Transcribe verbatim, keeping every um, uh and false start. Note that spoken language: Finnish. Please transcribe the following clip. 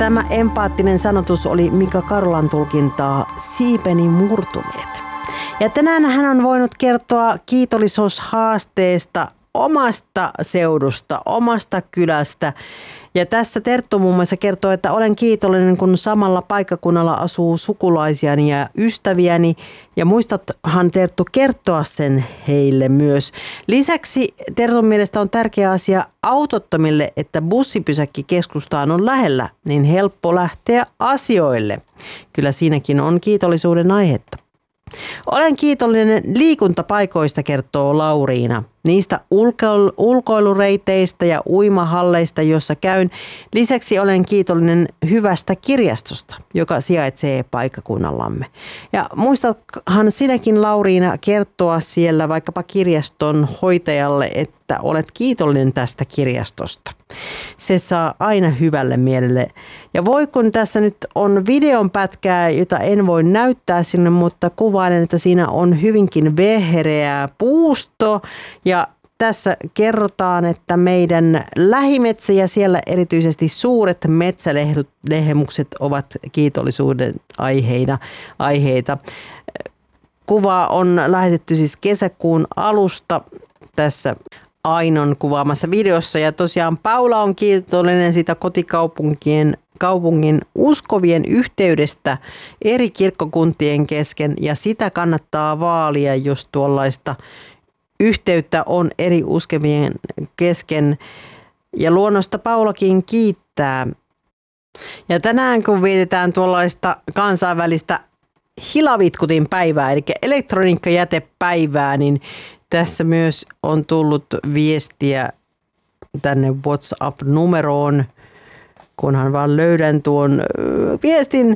tämä empaattinen sanotus oli Mika Karolan tulkintaa Siipeni murtuneet. Ja tänään hän on voinut kertoa kiitollisuushaasteesta omasta seudusta, omasta kylästä. Ja tässä Terttu muun muassa kertoo, että olen kiitollinen, kun samalla paikkakunnalla asuu sukulaisiani ja ystäviäni. Ja muistathan Terttu kertoa sen heille myös. Lisäksi Tertun mielestä on tärkeä asia autottomille, että bussipysäkki keskustaan on lähellä, niin helppo lähteä asioille. Kyllä siinäkin on kiitollisuuden aihetta. Olen kiitollinen liikuntapaikoista, kertoo Lauriina. Niistä ulko- ulkoilureiteistä ja uimahalleista, joissa käyn. Lisäksi olen kiitollinen hyvästä kirjastosta, joka sijaitsee paikkakunnallamme. Ja muistathan sinäkin, Lauriina, kertoa siellä vaikkapa kirjaston hoitajalle, että olet kiitollinen tästä kirjastosta. Se saa aina hyvälle mielelle. Ja voi kun tässä nyt on videon pätkää, jota en voi näyttää sinne, mutta kuvailen, että siinä on hyvinkin vehreä puusto. Ja tässä kerrotaan, että meidän lähimetsä ja siellä erityisesti suuret metsälehemukset ovat kiitollisuuden aiheina, aiheita. Kuva on lähetetty siis kesäkuun alusta tässä Ainon kuvaamassa videossa. Ja tosiaan Paula on kiitollinen siitä kotikaupunkien kaupungin uskovien yhteydestä eri kirkkokuntien kesken. Ja sitä kannattaa vaalia, jos tuollaista yhteyttä on eri uskovien kesken. Ja luonnosta Paulakin kiittää. Ja tänään kun vietetään tuollaista kansainvälistä hilavitkutin päivää, eli elektroniikkajätepäivää, niin tässä myös on tullut viestiä tänne WhatsApp-numeroon, kunhan vaan löydän tuon viestin.